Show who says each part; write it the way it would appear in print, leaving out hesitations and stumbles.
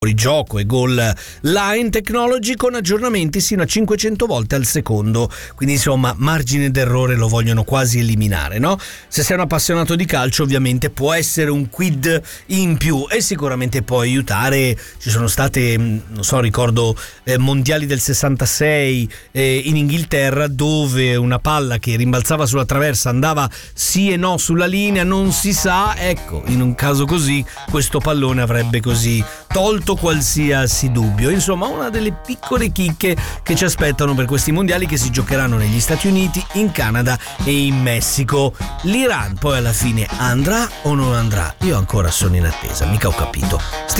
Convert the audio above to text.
Speaker 1: gioco e goal line technology con aggiornamenti sino a 500 volte al secondo, quindi insomma margine d'errore lo vogliono quasi eliminare, no? Se sei un appassionato di calcio ovviamente può essere un quid in più e sicuramente può aiutare. Ci sono state, non so, ricordo mondiali del 66 in Inghilterra, dove una palla che rimbalzava sulla traversa andava sì e no sulla linea, non si sa, ecco, in un caso così questo pallone avrebbe così tolto qualsiasi dubbio. Insomma, una delle piccole chicche che ci aspettano per questi mondiali, che si giocheranno negli Stati Uniti, in Canada e in Messico. L'Iran poi alla fine andrà o non andrà? Io ancora sono in attesa, mica ho capito.